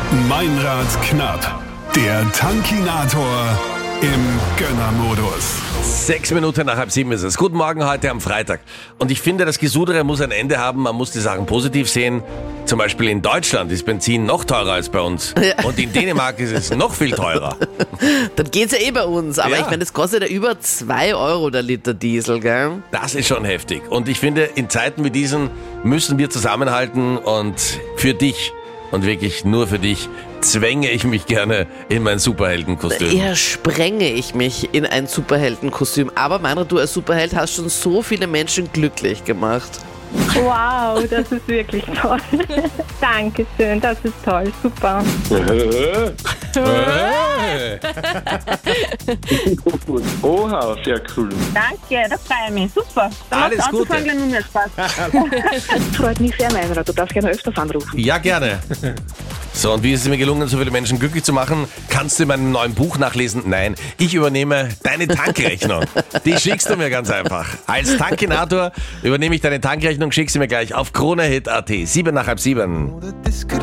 Meinrad knapp. Der Tankinator im Gönnermodus. 6 Minuten nach 6:30 ist es. Guten Morgen heute am Freitag. Und ich finde, das Gesudere muss ein Ende haben. Man muss die Sachen positiv sehen. Zum Beispiel in Deutschland ist Benzin noch teurer als bei uns. Ja. Und in Dänemark ist es noch viel teurer. Dann geht's ja bei uns. Aber Ja. ich meine, das kostet ja über 2 Euro der Liter Diesel, gell? Das ist schon heftig. Und ich finde, in Zeiten wie diesen müssen wir zusammenhalten. Und für dich und wirklich nur für dich zwänge ich mich gerne in mein Superheldenkostüm. Eher sprenge ich mich in ein Superheldenkostüm. Aber Meinrad, du als Superheld hast schon so viele Menschen glücklich gemacht. Wow, das ist wirklich toll. Dankeschön, das ist toll, super. Hey. Oha, sehr cool. Danke, das freut mich, super. Da Alles macht Gute. Autofahren gleich noch mehr Spaß. Freut mich sehr, Meinrad. Du darfst gerne öfters anrufen. Ja, gerne. So, und wie ist es mir gelungen, so viele Menschen glücklich zu machen? Kannst du in meinem neuen Buch nachlesen? Nein, ich übernehme deine Tankrechnung. Die schickst du mir ganz einfach. Als Tankinator übernehme ich deine Tankrechnung, schick sie mir gleich auf KroneHit.at. 7 nach 7:30.